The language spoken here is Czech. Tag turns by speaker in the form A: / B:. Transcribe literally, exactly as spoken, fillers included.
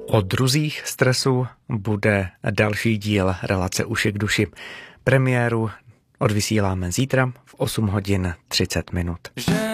A: O druzích stresu bude další díl relace Uši k duši. Premiéru odvysíláme zítra v osm hodin třicet minut.